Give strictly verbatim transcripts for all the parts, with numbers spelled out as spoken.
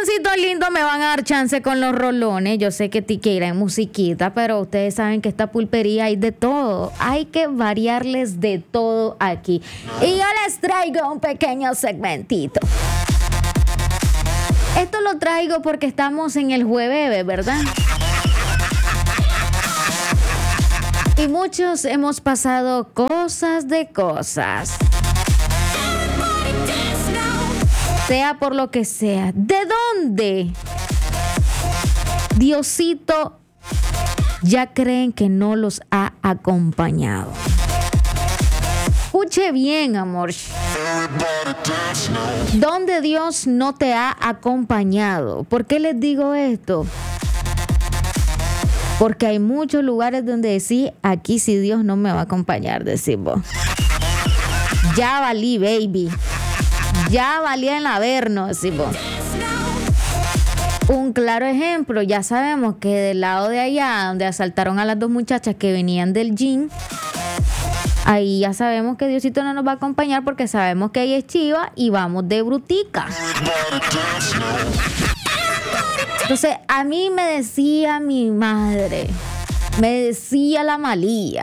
Diosito lindo, me van a dar chance con los rolones. Yo sé que Tiqueira es musiquita, pero ustedes saben que esta pulpería hay de todo. Hay que variarles de todo aquí. Y yo les traigo un pequeño segmentito. Esto lo traigo porque estamos en el jueves, ¿verdad? Y muchos hemos pasado cosas de cosas. Sea por lo que sea. ¿De dónde? Diosito ya creen que no los ha acompañado. Escuche bien, amor. ¿Dónde Dios no te ha acompañado? ¿Por qué les digo esto? Porque hay muchos lugares donde decís, aquí si Dios no me va a acompañar, decís vos. Ya valí, baby. Ya valía en Averno, decís vos. Un claro ejemplo, ya sabemos que del lado de allá, donde asaltaron a las dos muchachas que venían del gym, ahí ya sabemos que Diosito no nos va a acompañar porque sabemos que ella es chiva y vamos de brutica. Entonces, a mí me decía mi madre, me decía la Malía,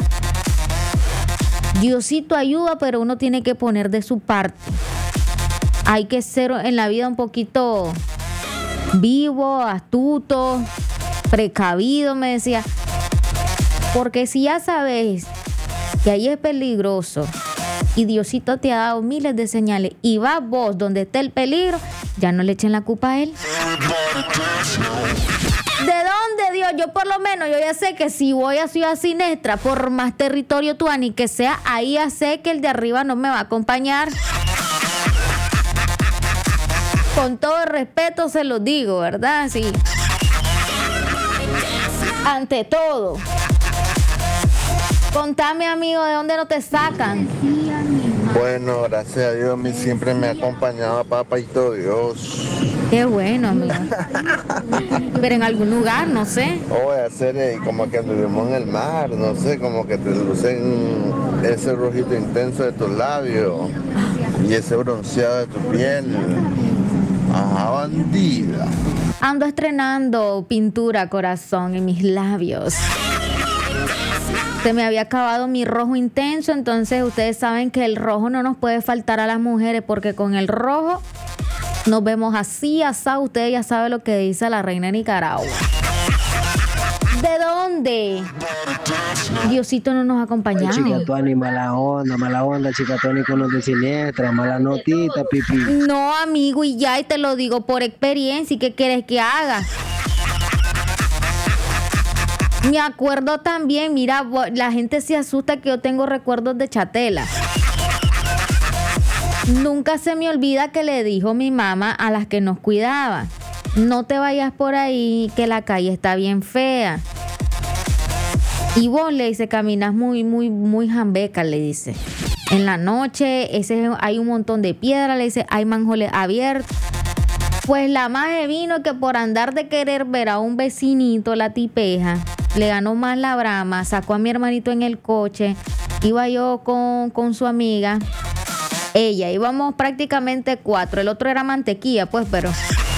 Diosito ayuda, pero uno tiene que poner de su parte. Hay que ser en la vida un poquito vivo, astuto, precavido, me decía. Porque si ya sabes que ahí es peligroso y Diosito te ha dado miles de señales y vas vos donde esté el peligro, ya no le echen la culpa a él. ¿De dónde, Dios? Yo por lo menos, yo ya sé que si voy a Ciudad Sinestra, por más territorio tuani que sea, ahí ya sé que el de arriba no me va a acompañar. Con todo el respeto se lo digo, ¿verdad? Sí. Ante todo. Contame, amigo, ¿de dónde no te sacan? Bueno, gracias a Dios, a mí siempre me ha acompañado Papito Dios. Qué bueno, amigo. Pero en algún lugar, no sé. O voy a hacer eh, como que anduvimos en el mar, no sé, como que te lucen ese rojito intenso de tus labios y ese bronceado de tu piel. Ajá, bandida. Ando estrenando pintura, corazón, en mis labios. Se me había acabado mi rojo intenso, entonces ustedes saben que el rojo no nos puede faltar a las mujeres porque con el rojo nos vemos así, asá. Ustedes ya saben lo que dice la reina de Nicaragua. ¿De dónde? Diosito no nos ha acompañado. Chica Tuani, mala onda, mala onda, chica Tuani con los de Siniestra, mala notita, pipi. No, amigo, y ya, y te lo digo por experiencia. ¿Y qué quieres que haga? Me acuerdo también, mira, la gente se asusta que yo tengo recuerdos de Chatela. Nunca se me olvida que le dijo mi mamá a las que nos cuidaba: no te vayas por ahí, que la calle está bien fea. Y vos, le dice, caminas muy, muy, muy jambeca, le dice. En la noche ese, hay un montón de piedras, le dice, hay manjoles abiertos. Pues la maje vino que por andar de querer ver a un vecinito, la tipeja, le ganó más la brama, sacó a mi hermanito en el coche, iba yo con, con su amiga, ella, íbamos prácticamente cuatro, el otro era mantequilla, pues, pero...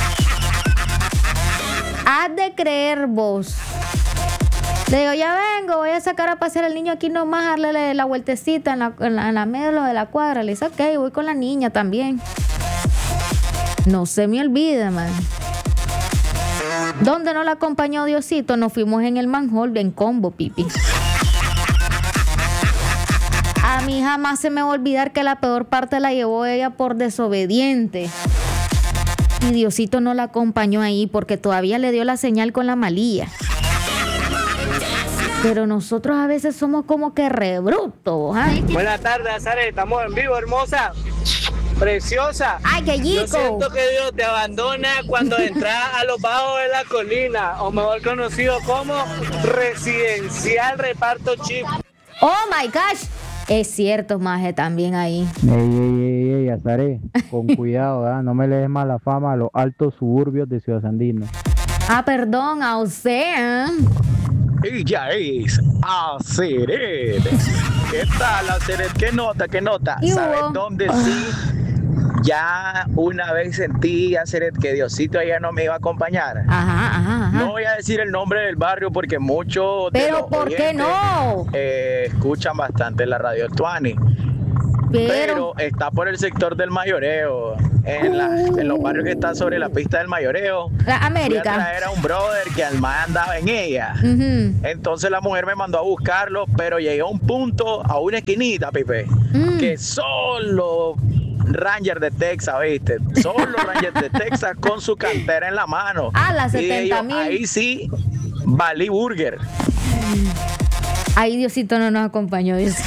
Has de creer vos. Le digo, ya vengo, voy a sacar a pasear al niño aquí nomás, darle la vueltecita en la, en la, en la medio de la cuadra. Le dice, ok, voy con la niña también. No se me olvida, man. ¿Dónde no la acompañó Diosito? Nos fuimos en el manhole en combo, pipi. A mí jamás se me va a olvidar que la peor parte la llevó ella por desobediente. Y Diosito no la acompañó ahí porque todavía le dio la señal con la Malía. Pero nosotros a veces somos como que re brutos, ¿eh? Buenas tardes, Azare, estamos en vivo, hermosa, preciosa. ¡Ay, qué chico! Yo siento que Dios te abandona cuando entras a los bajos de la colina, o mejor conocido como Residencial Reparto Chip. ¡Oh, my gosh! Es cierto, maje, también ahí. Ey, ey, ey, ey, Azare, con cuidado, ¿eh? No me le des mala fama a los altos suburbios de Ciudad Sandino. Ah, perdón, a usted. Ella es Aceret. ¿Qué tal, Aceret? ¿Qué nota? ¿Qué nota? ¿Y ¿Sabes hubo? dónde sí ya una vez sentí hacer que Diosito ya no me iba a acompañar. Ajá, ajá, ajá. No voy a decir el nombre del barrio porque muchos de Pero los ¿por qué oyentes, no? eh, escuchan bastante la radio Tuani. Pero, Pero está por el sector del mayoreo, en, la, en los barrios que están sobre la pista del mayoreo. la Fui a América. traer a un brother que al más andaba en ella. Ujú. Entonces la mujer me mandó a buscarlo, pero llegué a un punto, a una esquinita, Pipe, Mm. que solo Ranger de Texas, ¿viste? Solo Ranger de Texas con su cartera en la mano. Ah, las Y dije yo, setenta mil. ahí sí, valí burger. Ahí Diosito no nos acompañó, dice.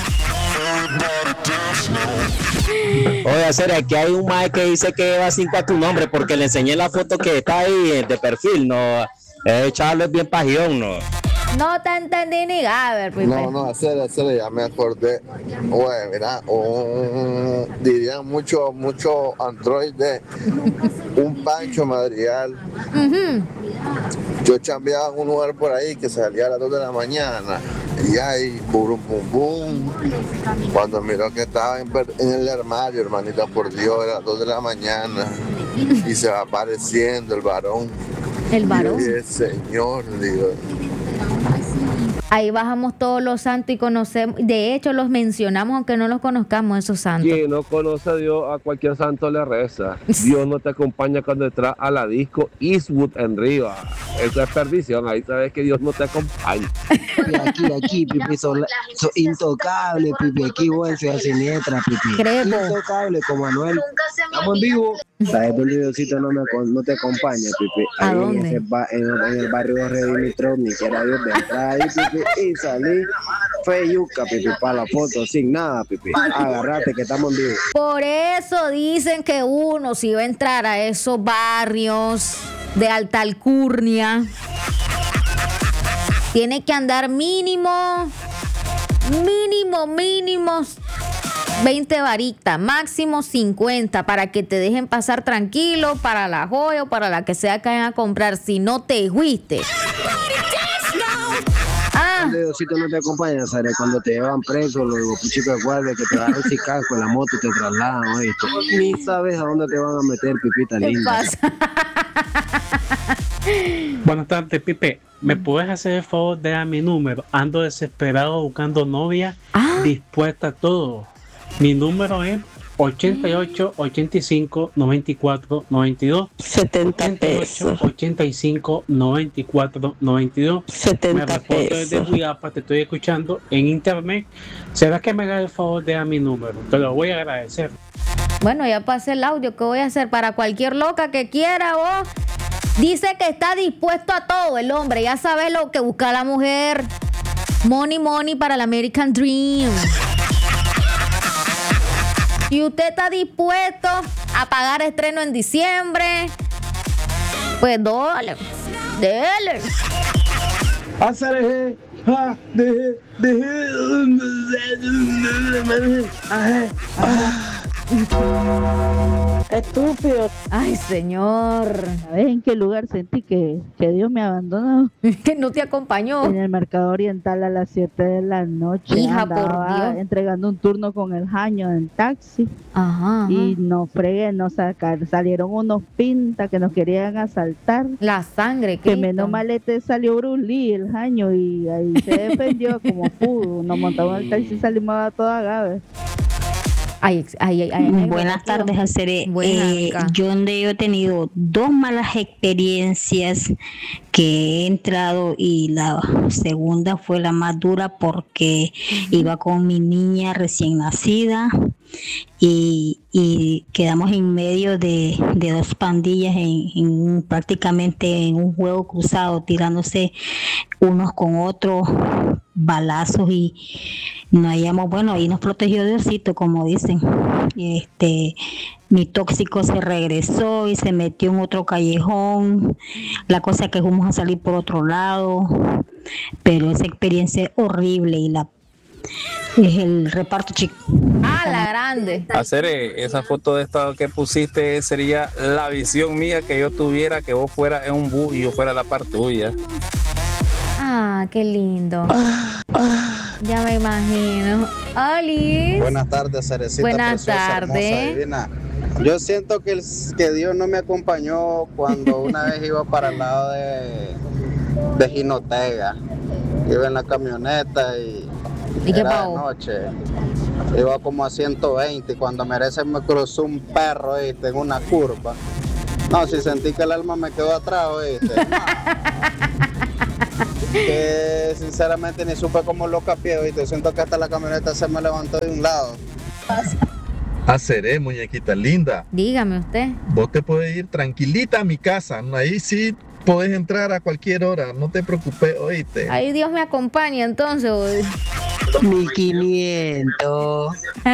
Oye, hacer aquí hay un mae que dice que va cinco a tu nombre porque le enseñé la foto que está ahí de perfil, no. Eh, Charlo es bien pajión, no. No te entendí ni Gaber, Pipe. No, no, hacer, hacer, ya me acordé. Güey, mira, un, dirían mucho, mucho androide, un Pancho Madrigal. Ujú. Yo chambeaba en un lugar por ahí que salía a las dos de la mañana y ahí, burum, bum, bum. Cuando miró que estaba en, per- en el armario, hermanita, por Dios, a las dos de la mañana y se va apareciendo el varón. El varón. Y yo dije, señor, digo, Ahí bajamos todos los santos y conocemos. De hecho, los mencionamos aunque no los conozcamos, esos santos. Quien no conoce a Dios, a cualquier santo le reza. Dios no te acompaña cuando entras a la disco Eastwood en Riva. Eso es perdición, ahí sabes que Dios no te acompaña. Y aquí, aquí, Pipi, son, son intocables, Pipi. Aquí, güey, Ciudad Siniestra, Pipi. Crepo. Intocable, como Manuel. Estamos en vivo. ¿Sabes dónde Diosito no, me, acon- no te acompaña, Pipi? ¿A Ahí dónde? En, ese ba- en, en el barrio de Redimitronic, que era Dios de entrar ahí, Pipi, y salí feyuca, Pipi, para la foto, sin nada, Pipi. Agarrate que estamos en vivo. Por eso dicen que uno, si va a entrar a esos barrios de alta alcurnia, tiene que andar mínimo, mínimo, mínimo veinte varitas, máximo cincuenta, para que te dejen pasar tranquilo para la joya o para la que sea que vayan a comprar. Si no te fuiste. Ah, ¿Dónde Diosito no te acompaña, ¿sabes? Cuando te llevan preso, los chicos de guardia que te dan el casco en la moto y te trasladan, ¿oíste? Ni sabes a dónde te van a meter, Pipita ¿qué linda. pasa? Buenas tardes, Pipe. ¿Me puedes hacer el favor de dar mi número? Ando desesperado buscando novia Ah. dispuesta a todo. Mi número es ochenta y ocho, ochenta y cinco, noventa y cuatro, noventa y dos. setenta ochenta y ocho, pesos. ochenta y cinco, noventa y cuatro, noventa y dos. Me setenta reporto desde pesos. Huyapa, te estoy escuchando en internet. ¿Será que me hagas el favor de dar mi número? Te lo voy a agradecer. Bueno, ya pasé el audio. ¿Qué voy a hacer? Para cualquier loca que quiera, vos. Dice que está dispuesto a todo el hombre. Ya sabe lo que busca la mujer. Money, money para el American Dream. Y usted está dispuesto a pagar estreno en diciembre, pues dale, dele. Hacer ja, deje, deje. Estúpido. Ay, señor. ¿Sabes en qué lugar sentí que, que Dios me abandonó? Que no te acompañó. En el mercado oriental a las siete de la noche. Hija, por Andaba Dios. entregando un turno con el jaño en taxi. Ajá, ajá. Y nos fregué, nos sacar, salieron unos pintas que nos querían asaltar. La sangre, Que Cristo. menos mal este salió Bruce Lee, el jaño, y ahí se defendió como pudo. Nos montamos en el taxi y salimos a toda gabe. Ay, ay, ay, ay, ay, Buenas bueno, tardes, Acere. Buenas, Eh, amiga. yo donde yo he tenido dos malas experiencias que he entrado y la segunda fue la más dura porque iba con mi niña recién nacida y, y quedamos en medio de, de dos pandillas en, en un- prácticamente en un juego cruzado, tirándose unos con otros balazos y no hayamos, bueno, ahí nos protegió Diosito, como dicen. Este, mi tóxico se regresó y se metió en otro callejón. La cosa es que fuimos a salir por otro lado, pero esa experiencia es horrible y la es el reparto chico. Ah, la grande. Hacer eh, esa foto de esta que pusiste sería la visión mía que yo tuviera, que vos fueras en un bus y yo fuera la par tuya. Ah, qué lindo. Ya me imagino. Oli. Buenas tardes, Cerecita. Buenas preciosa, tardes. hermosa, divina. Yo siento que, el, que Dios no me acompañó cuando una vez iba para el lado de, de Jinotega. Iba en la camioneta y, ¿Y qué era pasó? de noche. Iba como a ciento veinte y cuando merece me cruzó un perro, ¿viste? En una curva. No, si sentí que el alma me quedó atrás, ¿viste? Que sinceramente ni supe cómo lo capié, ¿viste? Siento que hasta la camioneta se me levantó de un lado. Haceré, muñequita linda. Dígame usted. Vos te puedes ir tranquilita a mi casa. Ahí sí podés entrar a cualquier hora. No te preocupes, oíste. Ahí Dios me acompaña entonces. Güey. mil quinientos.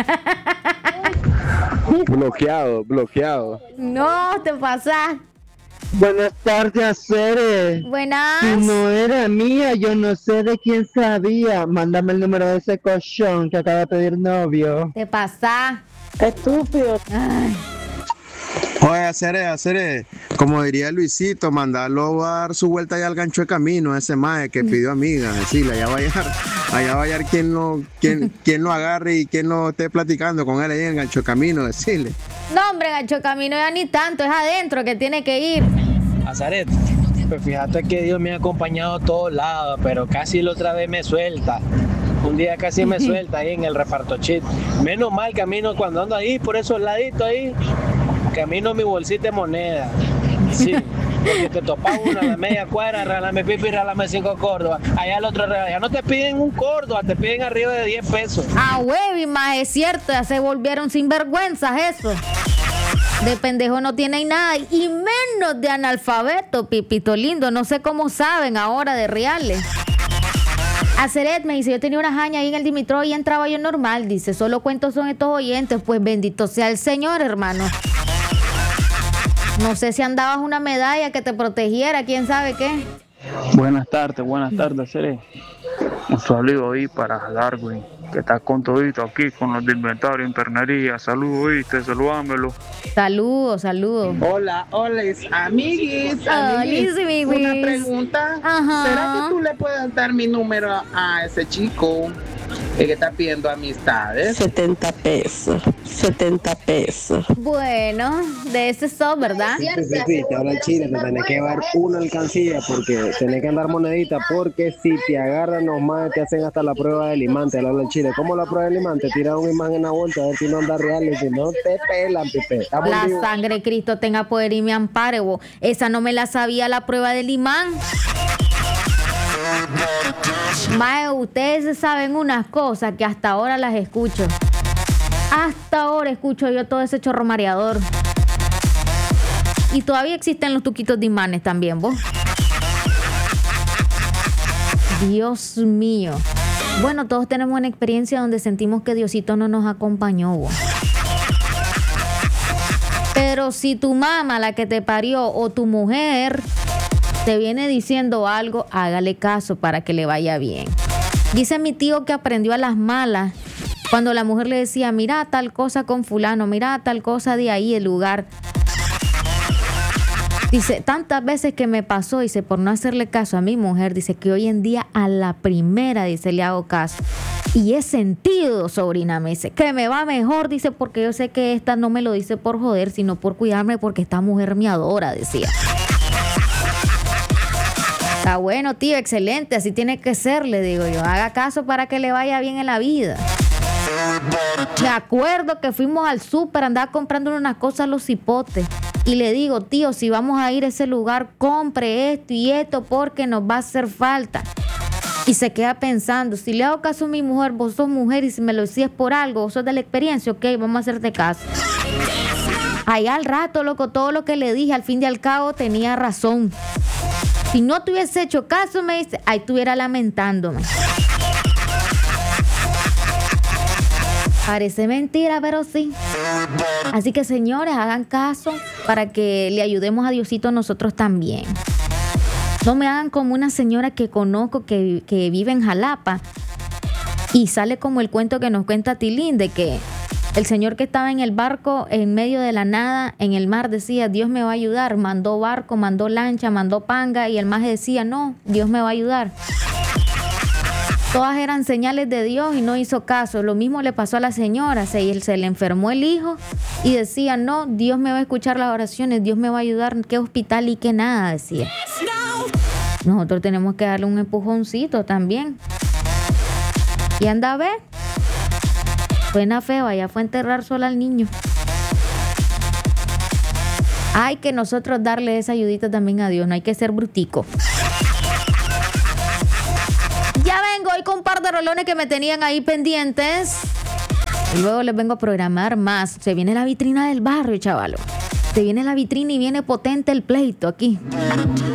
Bloqueado, bloqueado. No, te pasas. Buenas tardes, Cere. Buenas. Si no era mía, yo no sé de quién sabía. Mándame el número de ese cochón que acaba de pedir novio. Te pasas. Estúpido. Ay. Oye, hacer, hacer, como diría Luisito, mandarlo a dar su vuelta allá al gancho de camino, a ese mae que pidió amiga, decirle, allá va a hallar, allá va a hallar quien lo, quien, quien lo agarre y quien lo esté platicando con él ahí en el gancho de camino, decirle. No, hombre, gancho camino ya ni tanto, es adentro que tiene que ir. Azaret, pues fíjate que Dios me ha acompañado a todos lados, pero casi la otra vez me suelta. Un día casi me suelta ahí en el reparto chit. Menos mal camino cuando ando ahí, por esos laditos ahí, camino mi bolsita de moneda. Sí, porque te topas una a la media cuadra, rálame pipi, rálame cinco Córdoba. Allá al otro, ya no te piden un Córdoba, te piden arriba de diez pesos. Ah, huevi, más es cierto, ya se volvieron sinvergüenzas eso. De pendejo no tienen nada, y menos de analfabeto, pipito lindo. No sé cómo saben ahora de reales. Aceret me dice, yo tenía una jaña ahí en el Dimitrov y entraba yo normal. Dice, solo cuentos son estos oyentes. Pues bendito sea el Señor, hermano. No sé si andabas una medalla que te protegiera, quién sabe qué. Buenas tardes, buenas tardes, Cere. Un saludo ahí para Darwin, que está con todito aquí con los de inventario, internería. Saludos, ¿viste? Saludámelo. Saludos, saludos. Hola, hola, amiguis, Hola, amiguis. amiguis. Una pregunta. Ajá. ¿Será que tú le puedes dar mi número a ese chico que está pidiendo amistades? setenta pesos, setenta pesos. Bueno, de ese sos, ¿verdad? Sí, sí, sí, te habla el chile, te tenés que llevar una alcancía porque tenés que andar monedita, porque si te agarran los más te hacen hasta la prueba del imán, te habla el chile. ¿Cómo la prueba del imán? Te tiran un imán en la bolsa a ver si no anda real y si no te pelan, pipe. Estamos La vivos. sangre de Cristo tenga poder y me ampare, bo. Esa no me la sabía, la prueba del imán. Mae, ustedes saben unas cosas que hasta ahora las escucho. Hasta ahora escucho yo todo ese chorro mareador. Y todavía existen los tuquitos de imanes también, vos. Dios mío. Bueno, todos tenemos una experiencia donde sentimos que Diosito no nos acompañó, vos. Pero si tu mamá, la que te parió, o tu mujer te viene diciendo algo, hágale caso para que le vaya bien. Dice mi tío que aprendió a las malas cuando la mujer le decía, mira tal cosa con fulano, mira tal cosa de ahí, el lugar. Dice, tantas veces que me pasó, dice, por no hacerle caso a mi mujer, dice que hoy en día a la primera, dice, le hago caso. Y he sentido, sobrina, me dice, que me va mejor, dice, porque yo sé que esta no me lo dice por joder, sino por cuidarme, porque esta mujer me adora, decía. Está bueno, tío, excelente, así tiene que ser, le digo yo. Haga caso para que le vaya bien en la vida. Me acuerdo que fuimos al súper, andaba comprando unas cosas a los cipotes. Y le digo, tío, si vamos a ir a ese lugar, compre esto y esto porque nos va a hacer falta. Y se queda pensando, si le hago caso a mi mujer, vos sos mujer y si me lo decís por algo, vos sos de la experiencia, ok, vamos a hacerte caso. Allá al rato, loco, todo lo que le dije, al fin y al cabo, tenía razón. Si no te hubiese hecho caso, me dice, ahí estuviera lamentándome. Parece mentira, pero sí. Así que, señores, hagan caso para que le ayudemos a Diosito nosotros también. No me hagan como una señora que conozco que, que vive en Jalapa y sale como el cuento que nos cuenta Tilín de que el señor que estaba en el barco en medio de la nada en el mar decía, Dios me va a ayudar. Mandó barco, mandó lancha, mandó panga y el maje decía, no, Dios me va a ayudar. Todas eran señales de Dios y no hizo caso. Lo mismo le pasó a la señora. Se, se le enfermó el hijo y decía, no, Dios me va a escuchar las oraciones, Dios me va a ayudar, qué hospital y qué nada, decía. Nosotros tenemos que darle un empujoncito también. Y anda a ver. Buena fe, vaya, fue a enterrar sola al niño. Hay que nosotros darle esa ayudita también a Dios, no hay que ser brutico. Ya vengo hoy con un par de rolones que me tenían ahí pendientes. Y luego les vengo a programar más. Se viene la vitrina del barrio, chavalo. Se viene la vitrina y viene potente el pleito aquí.